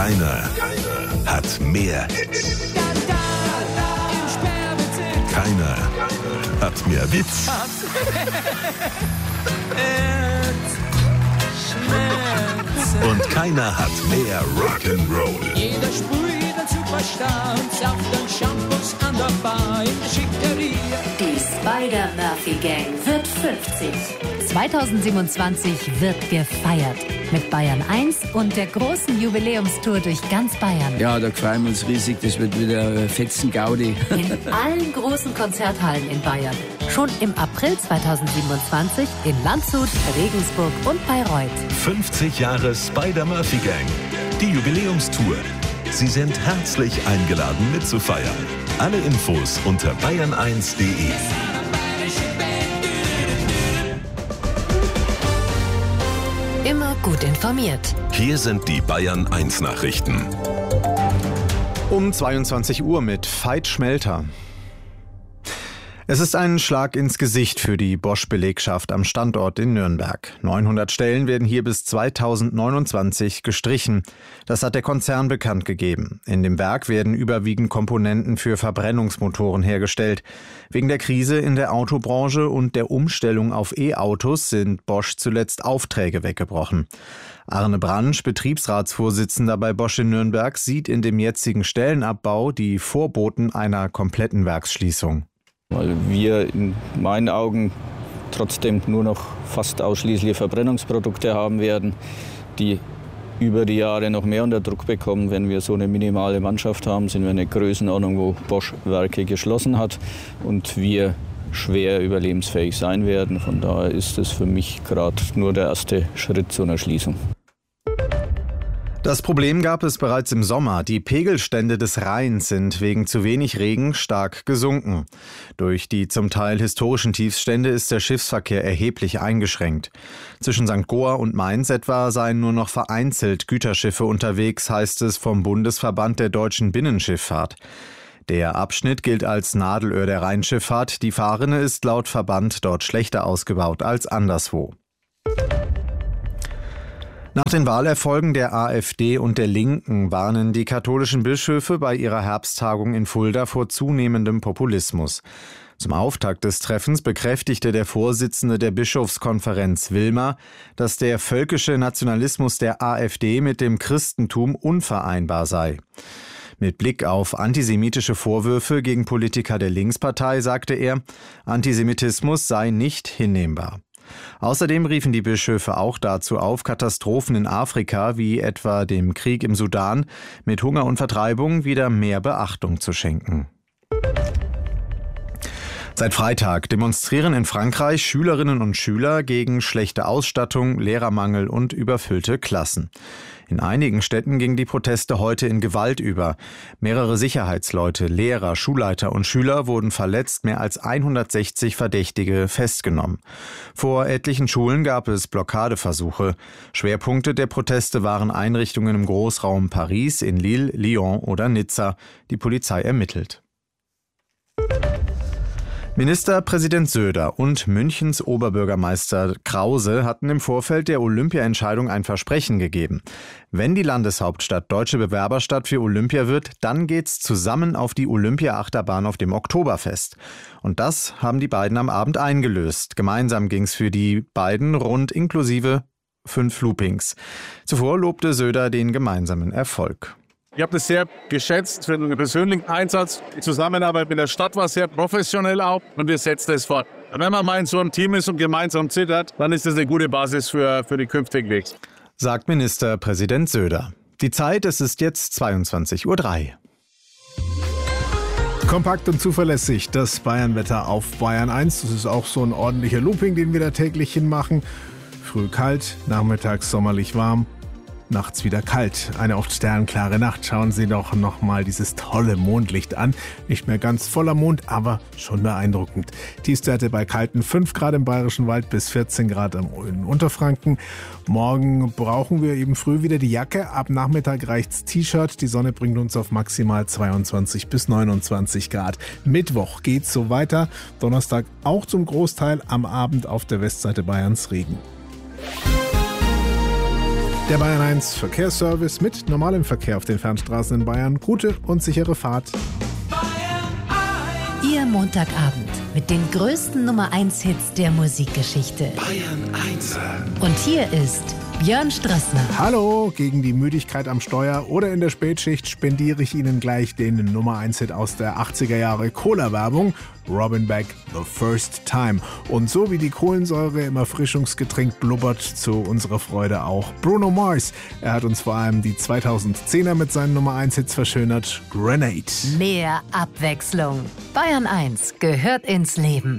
Keiner hat mehr Hits. Keiner hat mehr Witz. Und keiner hat mehr Rock'n'Roll. Jeder sprüht einen Superstar und sauft dann Shampoos an der Bar in der Schickeria. Die Spider-Murphy-Gang wird 50. 2027 wird gefeiert. Mit Bayern 1 und der großen Jubiläumstour durch ganz Bayern. Ja, da freuen wir uns riesig. Das wird wieder Fetzen-Gaudi. In allen großen Konzerthallen in Bayern. Schon im April 2027 in Landshut, Regensburg und Bayreuth. 50 Jahre Spider-Murphy-Gang. Die Jubiläumstour. Sie sind herzlich eingeladen mitzufeiern. Alle Infos unter bayern1.de. Immer gut informiert. Hier sind die Bayern 1 Nachrichten. Um 22 Uhr mit Veit Schmelter. Es ist ein Schlag ins Gesicht für die Bosch-Belegschaft am Standort in Nürnberg. 900 Stellen werden hier bis 2029 gestrichen. Das hat der Konzern bekannt gegeben. In dem Werk werden überwiegend Komponenten für Verbrennungsmotoren hergestellt. Wegen der Krise in der Autobranche und der Umstellung auf E-Autos sind Bosch zuletzt Aufträge weggebrochen. Arne Bransch, Betriebsratsvorsitzender bei Bosch in Nürnberg, sieht in dem jetzigen Stellenabbau die Vorboten einer kompletten Werksschließung. Weil wir in meinen Augen trotzdem nur noch fast ausschließlich Verbrennungsprodukte haben werden, die über die Jahre noch mehr unter Druck bekommen. Wenn wir so eine minimale Mannschaft haben, sind wir in einer Größenordnung, wo Bosch Werke geschlossen hat und wir schwer überlebensfähig sein werden. Von daher ist es für mich gerade nur der erste Schritt zu einer Schließung. Das Problem gab es bereits im Sommer. Die Pegelstände des Rheins sind wegen zu wenig Regen stark gesunken. Durch die zum Teil historischen Tiefstände ist der Schiffsverkehr erheblich eingeschränkt. Zwischen St. Goar und Mainz etwa seien nur noch vereinzelt Güterschiffe unterwegs, heißt es vom Bundesverband der deutschen Binnenschifffahrt. Der Abschnitt gilt als Nadelöhr der Rheinschifffahrt. Die Fahrrinne ist laut Verband dort schlechter ausgebaut als anderswo. Nach den Wahlerfolgen der AfD und der Linken warnen die katholischen Bischöfe bei ihrer Herbsttagung in Fulda vor zunehmendem Populismus. Zum Auftakt des Treffens bekräftigte der Vorsitzende der Bischofskonferenz Wilmer, dass der völkische Nationalismus der AfD mit dem Christentum unvereinbar sei. Mit Blick auf antisemitische Vorwürfe gegen Politiker der Linkspartei sagte er, Antisemitismus sei nicht hinnehmbar. Außerdem riefen die Bischöfe auch dazu auf, Katastrophen in Afrika, wie etwa dem Krieg im Sudan, mit Hunger und Vertreibung wieder mehr Beachtung zu schenken. Seit Freitag demonstrieren in Frankreich Schülerinnen und Schüler gegen schlechte Ausstattung, Lehrermangel und überfüllte Klassen. In einigen Städten gingen die Proteste heute in Gewalt über. Mehrere Sicherheitsleute, Lehrer, Schulleiter und Schüler wurden verletzt, mehr als 160 Verdächtige festgenommen. Vor etlichen Schulen gab es Blockadeversuche. Schwerpunkte der Proteste waren Einrichtungen im Großraum Paris, in Lille, Lyon oder Nizza. Die Polizei ermittelt. Ministerpräsident Söder und Münchens Oberbürgermeister Krause hatten im Vorfeld der Olympia-Entscheidung ein Versprechen gegeben. Wenn die Landeshauptstadt deutsche Bewerberstadt für Olympia wird, dann geht's zusammen auf die Olympia-Achterbahn auf dem Oktoberfest. Und das haben die beiden am Abend eingelöst. Gemeinsam ging's für die beiden rund inklusive 5 Loopings. Zuvor lobte Söder den gemeinsamen Erfolg. Ich habe das sehr geschätzt für den persönlichen Einsatz. Die Zusammenarbeit mit der Stadt war sehr professionell auch und wir setzen es fort. Wenn man mal in so einem Team ist und gemeinsam zittert, dann ist das eine gute Basis für die künftigen Wege. Sagt Ministerpräsident Söder. Die Zeit, es ist jetzt 22:03 Uhr. Kompakt und zuverlässig das Bayernwetter auf Bayern 1. Das ist auch so ein ordentlicher Looping, den wir da täglich hinmachen. Früh kalt, nachmittags sommerlich warm. Nachts wieder kalt. Eine oft sternklare Nacht. Schauen Sie doch nochmal dieses tolle Mondlicht an. Nicht mehr ganz voller Mond, aber schon beeindruckend. Tiefstwerte bei kalten 5 Grad im Bayerischen Wald bis 14 Grad in Unterfranken. Morgen brauchen wir eben früh wieder die Jacke. Ab Nachmittag reicht's T-Shirt. Die Sonne bringt uns auf maximal 22 bis 29 Grad. Mittwoch geht's so weiter. Donnerstag auch zum Großteil. Am Abend auf der Westseite Bayerns Regen. Der Bayern 1 Verkehrsservice mit normalem Verkehr auf den Fernstraßen in Bayern. Gute und sichere Fahrt. Ihr Montagabend mit den größten Nummer 1 Hits der Musikgeschichte. Bayern 1. Und hier ist Björn Strassner. Hallo, gegen die Müdigkeit am Steuer oder in der Spätschicht spendiere ich Ihnen gleich den Nummer 1 Hit aus der 80er Jahre Cola-Werbung. Robin Beck, The First Time. Und so wie die Kohlensäure im Erfrischungsgetränk blubbert, zu unserer Freude auch Bruno Mars. Er hat uns vor allem die 2010er mit seinen Nummer 1 Hits verschönert. Grenade. Mehr Abwechslung. Bayern 1 gehört ins Leben.